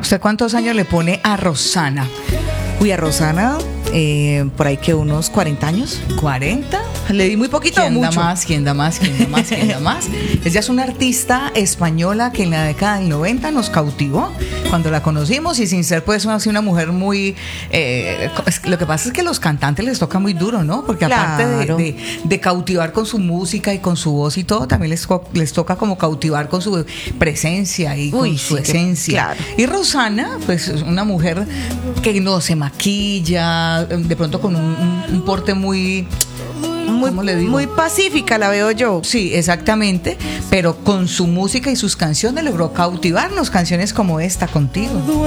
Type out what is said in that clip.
¿Usted cuántos años le pone a Rosana? Uy, a Rosana, por ahí que unos 40 años. ¿40? Le di muy poquito o ¿Quién da mucho. más? ¿Quién da más? ¿Quién da más? ¿Quién da más? Ella es una artista española que en la década del 90 nos cautivó cuando la conocimos, y sin ser pues así una mujer muy... lo que pasa es que los cantantes les toca muy duro, ¿no? Porque aparte Claro. de cautivar con su música y con su voz y todo, también les toca como cautivar con su presencia y con su sí, esencia. claro. Y Rosana, pues es una mujer que no se maquilla, de pronto con un porte muy... ¿Cómo le digo? Muy pacífica la veo yo. Sí, exactamente, pero con su música y sus canciones logró cautivarnos, canciones como esta, Contigo.